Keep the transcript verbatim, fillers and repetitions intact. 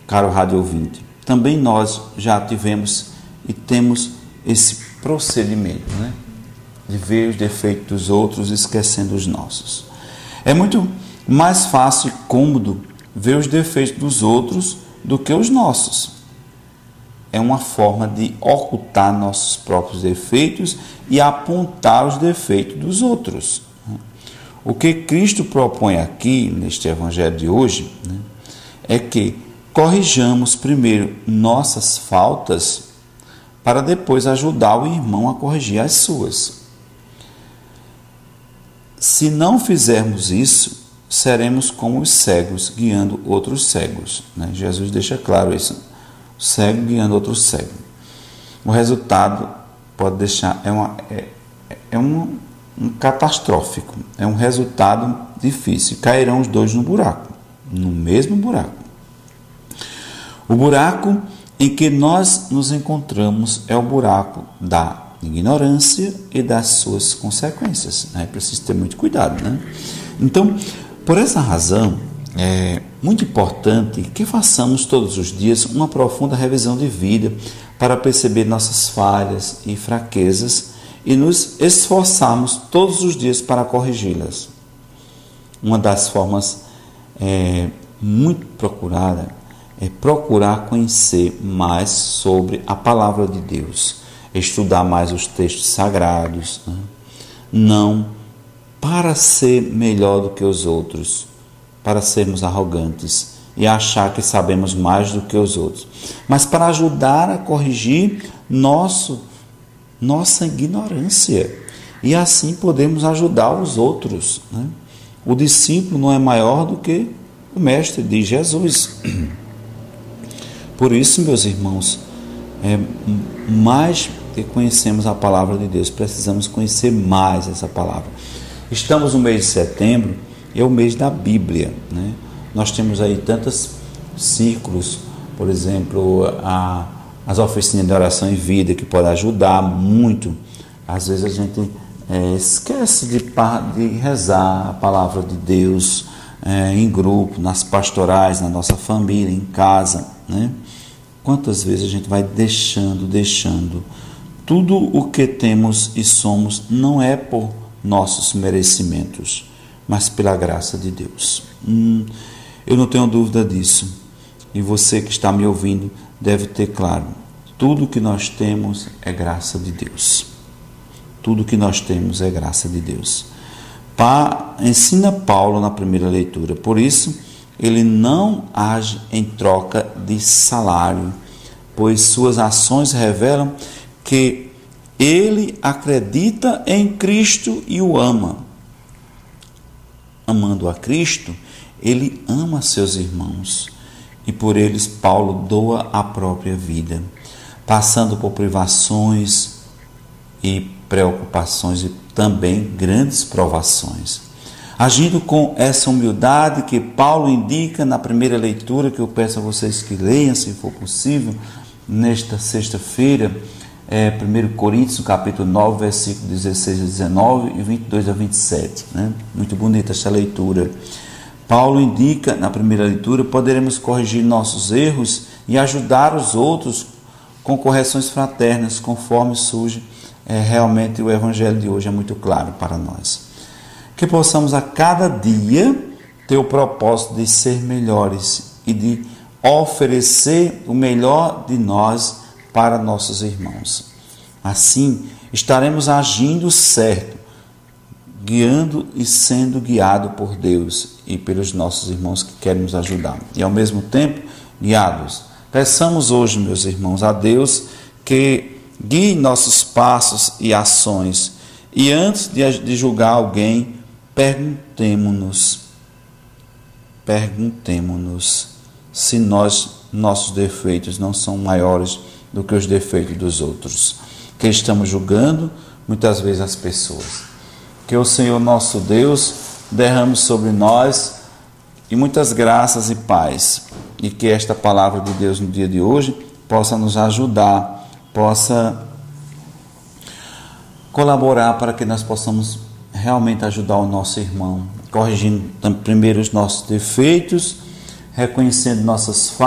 caro rádio ouvinte, também nós já tivemos e temos esse procedimento, né? De ver os defeitos dos outros esquecendo os nossos. É muito mais fácil e cômodo ver os defeitos dos outros do que os nossos. É uma forma de ocultar nossos próprios defeitos e apontar os defeitos dos outros. O que Cristo propõe aqui, neste evangelho de hoje, né, é que corrijamos primeiro nossas faltas para depois ajudar o irmão a corrigir as suas. Se não fizermos isso, seremos como os cegos guiando outros cegos. Né? Jesus deixa claro isso. O cego guiando outro cego. O resultado pode deixar é, uma, é, é um, um catastrófico. É um resultado difícil. Cairão os dois no buraco, no mesmo buraco. O buraco em que nós nos encontramos é o buraco da ignorância e das suas consequências. É preciso ter muito cuidado, né? Então, por essa razão, é muito importante que façamos todos os dias uma profunda revisão de vida para perceber nossas falhas e fraquezas e nos esforçarmos todos os dias para corrigi-las. Uma das formas é, muito procurada é procurar conhecer mais sobre a palavra de Deus, estudar mais os textos sagrados, né? Não para ser melhor do que os outros, para sermos arrogantes e achar que sabemos mais do que os outros, mas para ajudar a corrigir nosso, nossa ignorância e assim podemos ajudar os outros, né? O discípulo não é maior do que o mestre, diz Jesus. Por isso, meus irmãos, é, mais que conhecemos a palavra de Deus, precisamos conhecer mais essa palavra. Estamos no mês de setembro, é o mês da Bíblia, né? Nós temos aí tantos círculos, por exemplo, a, as oficinas de oração e vida, que podem ajudar muito. Às vezes a gente é, esquece de, de rezar a palavra de Deus é, em grupo, nas pastorais, na nossa família, em casa, né? Quantas vezes a gente vai deixando, deixando. Tudo o que temos e somos não é por nossos merecimentos, mas pela graça de Deus. Hum, eu não tenho dúvida disso. E você que está me ouvindo deve ter claro. Tudo que nós temos é graça de Deus. Tudo que nós temos é graça de Deus. Pa, ensina Paulo na primeira leitura. Por isso, ele não age em troca de salário, pois suas ações revelam que ele acredita em Cristo e o ama. Amando a Cristo, ele ama seus irmãos e por eles Paulo doa a própria vida, passando por privações e preocupações e também grandes provações. Agindo com essa humildade que Paulo indica na primeira leitura, que eu peço a vocês que leiam, se for possível, nesta sexta-feira, é, primeira Coríntios, capítulo nove, versículos dezesseis a dezenove e vinte e dois a vinte e sete. Né? Muito bonita essa leitura. Paulo indica na primeira leitura, poderemos corrigir nossos erros e ajudar os outros com correções fraternas, conforme surge é, realmente o evangelho de hoje, é muito claro para nós. Que possamos a cada dia ter o propósito de ser melhores e de oferecer o melhor de nós para nossos irmãos. Assim, estaremos agindo certo, guiando e sendo guiado por Deus e pelos nossos irmãos que querem nos ajudar. E ao mesmo tempo, guiados. Peçamos hoje, meus irmãos, a Deus que guie nossos passos e ações. E antes de julgar alguém, perguntemo-nos, perguntemo-nos se nós, nossos defeitos não são maiores do que os defeitos dos outros, que estamos julgando muitas vezes as pessoas. Que o Senhor nosso Deus derrame sobre nós e muitas graças e paz, e que esta palavra de Deus no dia de hoje possa nos ajudar, possa colaborar para que nós possamos realmente ajudar o nosso irmão, corrigindo primeiro os nossos defeitos, reconhecendo nossas falhas,